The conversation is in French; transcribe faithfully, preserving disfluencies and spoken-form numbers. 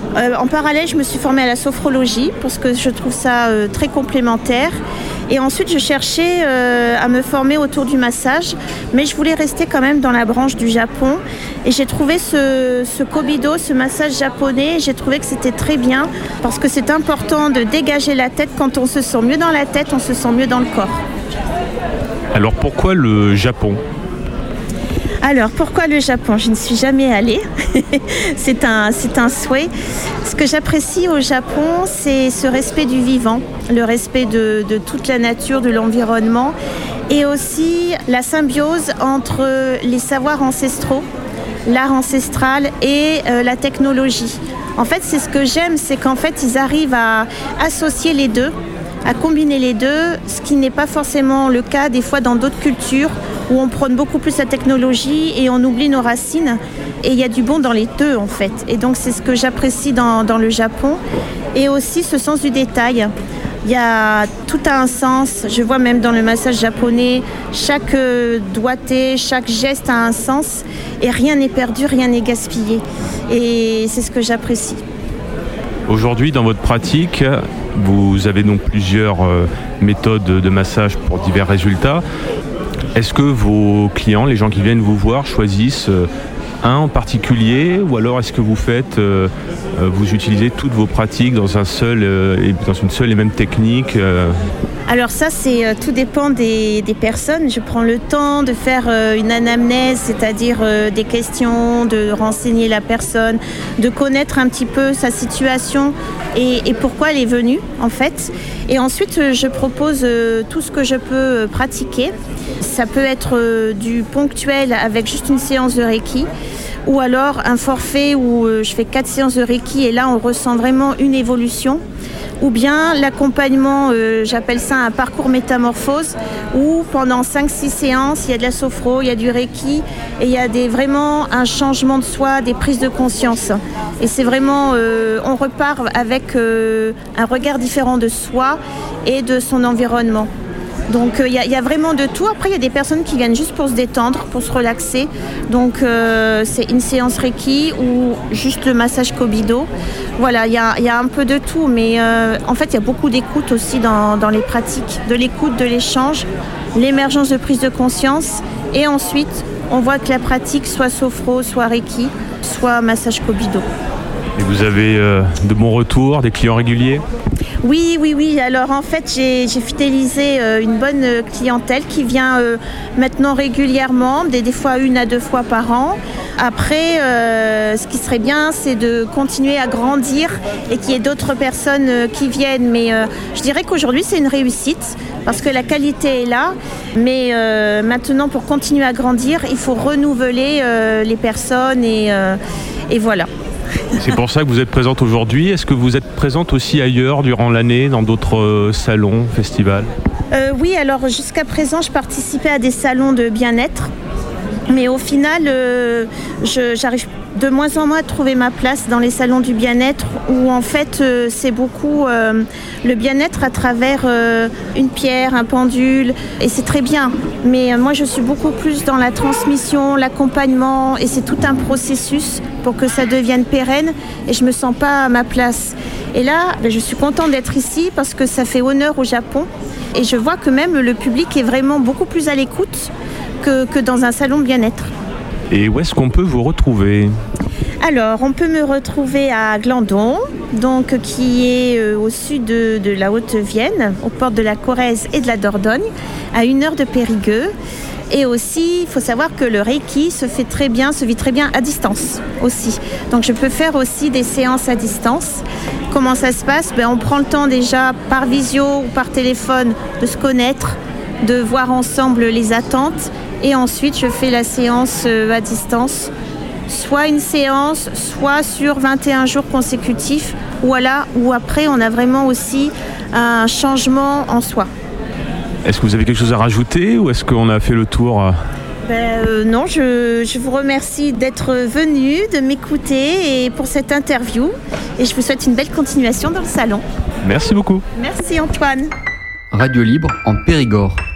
Euh, en parallèle, je me suis formée à la sophrologie parce que je trouve ça euh, très complémentaire. Et ensuite, je cherchais euh, à me former autour du massage, mais je voulais rester quand même dans la branche du Japon. Et j'ai trouvé ce, ce Kobido, ce massage japonais, j'ai trouvé que c'était très bien parce que c'est important de dégager la tête. Quand on se sent mieux dans la tête, on se sent mieux dans le corps. Alors pourquoi le Japon ? Alors, pourquoi le Japon ? Je ne suis jamais allée. c'est un, c'est un souhait. Ce que j'apprécie au Japon, c'est ce respect du vivant, le respect de, de toute la nature, de l'environnement, et aussi la symbiose entre les savoirs ancestraux, l'art ancestral et euh, la technologie. En fait, c'est ce que j'aime, c'est qu'en fait, ils arrivent à associer les deux, à combiner les deux, ce qui n'est pas forcément le cas des fois dans d'autres cultures, où on prône beaucoup plus la technologie et on oublie nos racines. Et il y a du bon dans les deux, en fait. Et donc, c'est ce que j'apprécie dans, dans le Japon. Et aussi ce sens du détail. Il y a tout a un sens. Je vois même dans le massage japonais, chaque doigté, chaque geste a un sens. Et rien n'est perdu, rien n'est gaspillé. Et c'est ce que j'apprécie. Aujourd'hui, dans votre pratique, vous avez donc plusieurs euh, méthodes de massage pour divers résultats. Est-ce que vos clients, les gens qui viennent vous voir, choisissent un en particulier ou alors est-ce que vous faites, euh, vous utilisez toutes vos pratiques dans, un seul, euh, dans une seule et même technique euh... Alors ça, c'est, euh, tout dépend des, des personnes. Je prends le temps de faire euh, une anamnèse, c'est-à-dire euh, des questions, de renseigner la personne, de connaître un petit peu sa situation et, et pourquoi elle est venue en fait. Et ensuite, euh, je propose euh, tout ce que je peux euh, pratiquer. Ça peut être euh, du ponctuel avec juste une séance de Reiki ou alors un forfait où euh, je fais quatre séances de Reiki et là on ressent vraiment une évolution. Ou bien l'accompagnement, euh, j'appelle ça un parcours métamorphose, où pendant cinq six séances, il y a de la sophro, il y a du Reiki, et il y a des, vraiment un changement de soi, des prises de conscience. Et c'est vraiment, euh, on repart avec euh, un regard différent de soi et de son environnement. Donc il euh, y, y a vraiment de tout. Après, il y a des personnes qui viennent juste pour se détendre, pour se relaxer. Donc euh, c'est une séance Reiki ou juste le massage Kobido. Voilà, il y a, y a un peu de tout. Mais euh, en fait, il y a beaucoup d'écoute aussi dans, dans les pratiques. De l'écoute, de l'échange, l'émergence de prise de conscience. Et ensuite, on voit que la pratique, soit sophro, soit Reiki, soit massage Kobido. Et vous avez euh, de bons retours, des clients réguliers ? Oui, oui, oui. Alors en fait, j'ai, j'ai fidélisé euh, une bonne clientèle qui vient euh, maintenant régulièrement, des, des fois une à deux fois par an. Après, euh, ce qui serait bien, c'est de continuer à grandir et qu'il y ait d'autres personnes euh, qui viennent. Mais euh, je dirais qu'aujourd'hui, c'est une réussite parce que la qualité est là. Mais euh, maintenant, pour continuer à grandir, il faut renouveler euh, les personnes et, euh, et voilà. C'est pour ça que vous êtes présente aujourd'hui. Est-ce que vous êtes présente aussi ailleurs durant l'année, dans d'autres euh, salons, festivals ? euh, Oui, alors jusqu'à présent, je participais à des salons de bien-être. Mais au final, euh, je, j'arrive de moins en moins à trouver ma place dans les salons du bien-être où en fait euh, c'est beaucoup euh, le bien-être à travers euh, une pierre, un pendule et c'est très bien. Mais euh, moi je suis beaucoup plus dans la transmission, l'accompagnement et c'est tout un processus pour que ça devienne pérenne et je me sens pas à ma place. Et là, ben, je suis contente d'être ici parce que ça fait honneur au Japon et je vois que même le public est vraiment beaucoup plus à l'écoute que, que dans un salon de bien-être. Et où est-ce qu'on peut vous retrouver ? Alors, on peut me retrouver à Glandon, donc, qui est euh, au sud de, de la Haute-Vienne, aux portes de la Corrèze et de la Dordogne, à une heure de Périgueux. Et aussi, il faut savoir que le Reiki se fait très bien, se vit très bien à distance aussi. Donc, je peux faire aussi des séances à distance. Comment ça se passe ? Ben, on prend le temps déjà par visio ou par téléphone de se connaître, de voir ensemble les attentes. Et ensuite, je fais la séance à distance, soit une séance, soit sur vingt et un jours consécutifs, ou, voilà, ou après, on a vraiment aussi un changement en soi. Est-ce que vous avez quelque chose à rajouter ou est-ce qu'on a fait le tour ? Ben, euh, non, je, je vous remercie d'être venu, de m'écouter et pour cette interview. Et je vous souhaite une belle continuation dans le salon. Merci beaucoup. Merci Antoine. Radio Libre en Périgord.